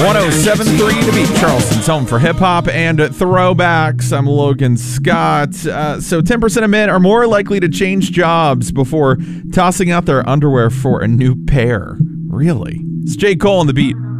107.3 to beat Charleston's home for hip-hop and throwbacks. I'm Logan Scott. So 10% of men are more likely to change jobs before tossing out their underwear for a new pair. Really? It's J. Cole on the beat.